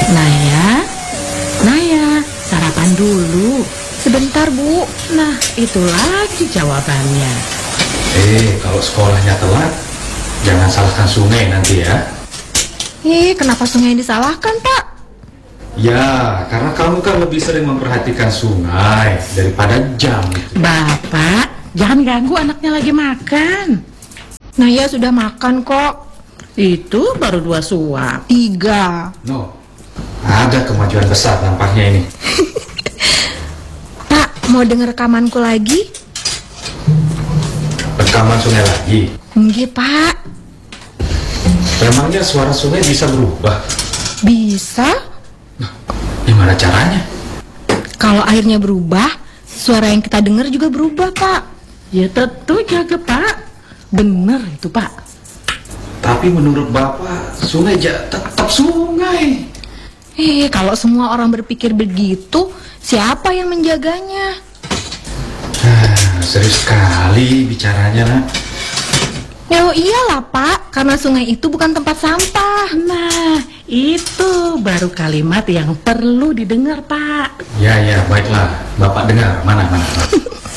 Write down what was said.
Naya, Naya, sarapan dulu. Sebentar, Bu. Nah, itu lagi jawabannya. Kalau sekolahnya telat, jangan salahkan Sungai nanti ya. Kenapa Sungai yang disalahkan, Pak? Ya, karena kamu kan lebih sering memperhatikan Sungai daripada jam. Bapak, jangan ganggu anaknya lagi makan. Naya sudah makan kok. Itu baru 2 suap. 3. No, ada kemajuan besar nampaknya ini. Pak, mau denger rekamanku lagi? Rekaman Sungai lagi. Nggih, Pak. Memangnya suara Sungai bisa berubah? Bisa? Gimana caranya? Kalau airnya berubah, suara yang kita dengar juga berubah, Pak. Ya tentu jaga, Pak. Bener itu, Pak. Tapi menurut Bapak, Sungai tetap Sungai. Kalau semua orang berpikir begitu, siapa yang menjaganya? Serius sekali bicaranya, nak. Ya iyalah, Pak, karena sungai itu bukan tempat sampah. Nah, itu baru kalimat yang perlu didengar, Pak. Ya, baiklah. Bapak dengar. Mana.